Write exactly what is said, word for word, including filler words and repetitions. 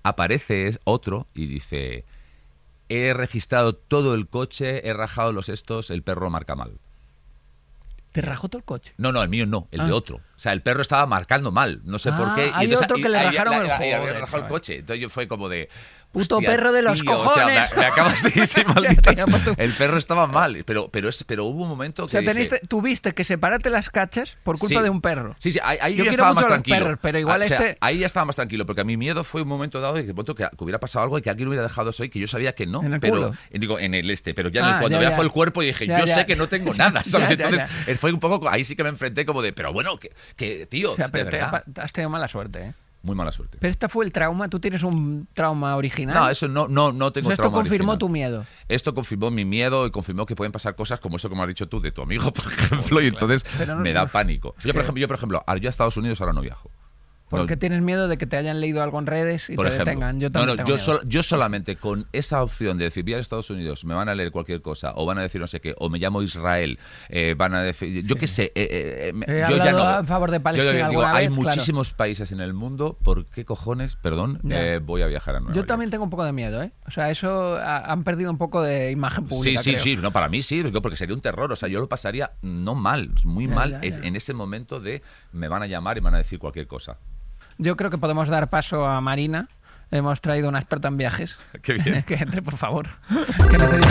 aparece otro y dice, he registrado todo el coche, he rajado los estos, el perro marca mal. ¿Te rajó todo el coche? No, no, el mío no, el ah. de otro. O sea, el perro estaba marcando mal, no sé ah, por qué. Hay y entonces, otro que y, le y, rajaron y, el y, y, juego. había rajado el coche. Entonces yo fue como de... Puto hostia, perro de los tío, cojones. O sea, me, me acaba sí, sí, maldita. El perro estaba mal, pero, pero, es, pero hubo un momento que. O sea, dije, teniste, tuviste que separarte las cachas por culpa sí, de un perro. Sí, sí, ahí, ahí yo ya quiero estaba mucho más a los tranquilo. perros, pero igual ah, este. O sea, ahí ya estaba más tranquilo, porque a mi miedo fue un momento dado de que, que, que hubiera pasado algo y que alguien hubiera dejado eso ahí, que yo sabía que no. ¿En el pero, culo? Digo, en el este, pero ya ah, en el, cuando ya, ya, ya fue el cuerpo y dije, ya, yo ya. sé que no tengo nada, ¿sabes? ya, ya, Entonces ya. fue un poco, ahí sí que me enfrenté como de, pero bueno, que, que tío, o sea, pero de te, verdad. has tenido mala suerte, ¿eh? Muy mala suerte. Pero este fue el trauma. ¿Tú tienes un trauma original? No, eso no, no, no tengo o sea, esto trauma confirmó original. tu miedo. Esto confirmó mi miedo y confirmó que pueden pasar cosas como eso, como has dicho tú, de tu amigo, por ejemplo, oh, y entonces no, me da pánico. Yo, por ejemplo, yo, por ejemplo, yo a Estados Unidos ahora no viajo. ¿Por qué no, tienes miedo de que te hayan leído algo en redes y por te ejemplo, detengan? Yo también no, no, tengo yo, miedo. sol, yo solamente con esa opción de decir, voy a Estados Unidos, me van a leer cualquier cosa, o van a decir no sé qué, o me llamo Israel, eh, van a decir, yo sí. qué sé, eh, eh, He yo ya no. a favor de Palestina yo, yo, alguna digo, vez, hay claro. muchísimos países en el mundo, ¿por qué cojones, perdón, eh, voy a viajar a Nueva Yo York? también tengo un poco de miedo, ¿eh? O sea, eso ha, han perdido un poco de imagen pública. Sí, sí, creo. sí, no, para mí sí, porque sería un terror, o sea, yo lo pasaría no mal, muy ya, mal ya, ya. en ese momento de me van a llamar y me van a decir cualquier cosa. Yo creo que podemos dar paso a Marina. Hemos traído una experta en viajes. Qué bien. Que entre, por favor. Que necesitamos